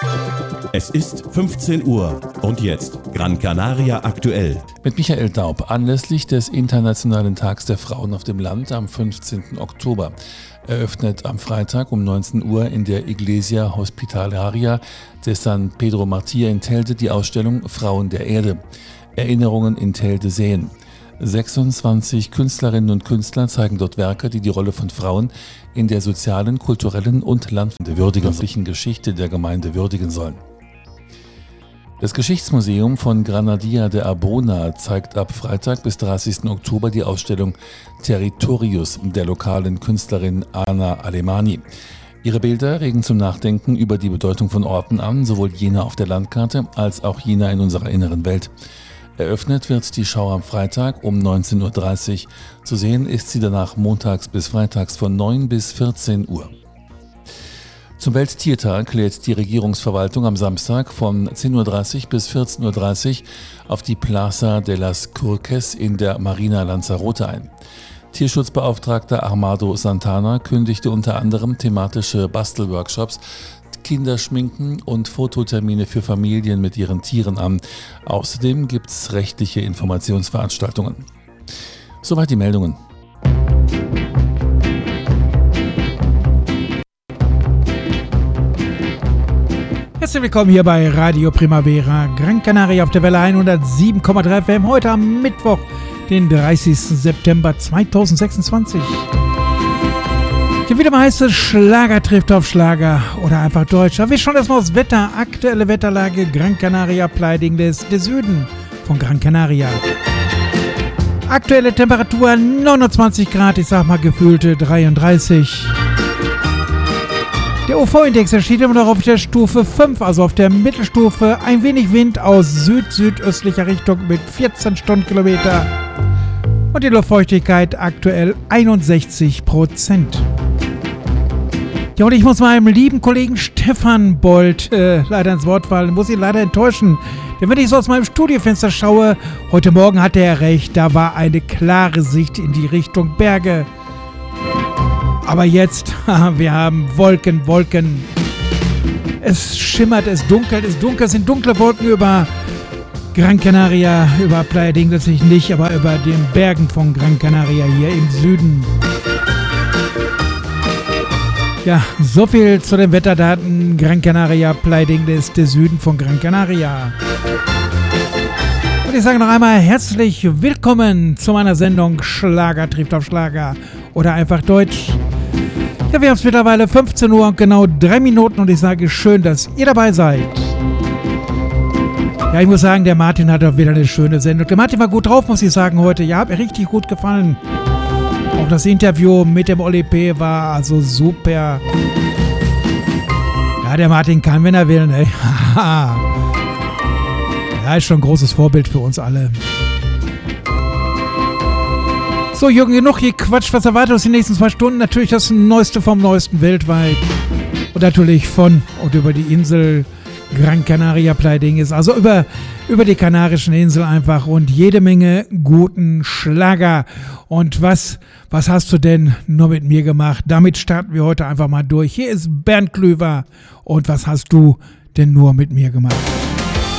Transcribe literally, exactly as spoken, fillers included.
Es ist fünfzehn Uhr und jetzt Gran Canaria aktuell. Mit Michael Daub anlässlich des Internationalen Tags der Frauen auf dem Land am fünfzehnten Oktober. Eröffnet am Freitag um neunzehn Uhr in der Iglesia Hospitalaria de San Pedro Martir in Telde die Ausstellung Frauen der Erde. Erinnerungen in Telde sehen. sechsundzwanzig Künstlerinnen und Künstler zeigen dort Werke, die die Rolle von Frauen in der sozialen, kulturellen und landwirtschaftlichen Geschichte der Gemeinde würdigen sollen. Das Geschichtsmuseum von Granadilla de Arbona zeigt ab Freitag bis dreißigsten Oktober die Ausstellung Territorius der lokalen Künstlerin Ana Alemani. Ihre Bilder regen zum Nachdenken über die Bedeutung von Orten an, sowohl jener auf der Landkarte als auch jener in unserer inneren Welt. Eröffnet wird die Schau am Freitag um neunzehn Uhr dreißig. Zu sehen ist sie danach montags bis freitags von neun bis vierzehn Uhr. Zum Welttiertag lädt die Regierungsverwaltung am Samstag von zehn Uhr dreißig bis vierzehn Uhr dreißig auf die Plaza de las Curques in der Marina Lanzarote ein. Tierschutzbeauftragter Armando Santana kündigte unter anderem thematische Bastelworkshops, Kinderschminken und Fototermine für Familien mit ihren Tieren an. Außerdem gibt es rechtliche Informationsveranstaltungen. Soweit die Meldungen. Herzlich willkommen hier bei Radio Primavera, Gran Canaria auf der Welle hundertsieben Komma drei F M. Heute am Mittwoch, den dreißigsten September zweitausendsechsundzwanzig. Hier wieder mal heißt es Schlager trifft auf Schlager oder einfach Deutsch. Aber wir schauen erstmal aufs Wetter. Aktuelle Wetterlage Gran Canaria, Playa de Ingles, der Süden von Gran Canaria. Aktuelle Temperatur neunundzwanzig Grad, ich sag mal gefühlte dreiunddreißig. Der U V-Index steht immer noch auf der Stufe fünf, also auf der Mittelstufe. Ein wenig Wind aus süd-südöstlicher Richtung mit vierzehn Stundenkilometer. Und die Luftfeuchtigkeit aktuell einundsechzig Prozent. Ja, und ich muss meinem lieben Kollegen Stefan Bold äh, leider ins Wort fallen, muss ihn leider enttäuschen. Denn wenn ich so aus meinem Studiofenster schaue, heute Morgen hatte er recht, da war eine klare Sicht in die Richtung Berge. Aber jetzt, wir haben Wolken, Wolken. Es schimmert, es dunkelt, es dunkelt, es sind dunkle Wolken über Gran Canaria, über Playa de Ingles nicht, aber über den Bergen von Gran Canaria hier im Süden. Ja, so viel zu den Wetterdaten Gran Canaria, Playa de Ingles, der Süden von Gran Canaria. Und ich sage noch einmal herzlich willkommen zu meiner Sendung Schlager trifft auf Schlager oder einfach Deutsch. Ja, wir haben es mittlerweile fünfzehn Uhr und genau drei Minuten und ich sage schön, dass ihr dabei seid. Ja, ich muss sagen, der Martin hat auch wieder eine schöne Sendung. Der Martin war gut drauf, muss ich sagen, heute. Ja, hat mir richtig gut gefallen. Auch das Interview mit dem Oli P. war also super. Ja, der Martin kann, wenn er will, ne? Ja, ist schon ein großes Vorbild für uns alle. So, Jürgen, genug hier Quatsch. Was erwartet uns die nächsten zwei Stunden? Natürlich das Neueste vom Neuesten weltweit. Und natürlich von und über die Insel Gran Canaria, Playa de Ingles. Also über, über die Kanarischen Inseln einfach und jede Menge guten Schlager. Und was, was hast du denn nur mit mir gemacht? Damit starten wir heute einfach mal durch. Hier ist Bernd Klüver. Und was hast du denn nur mit mir gemacht?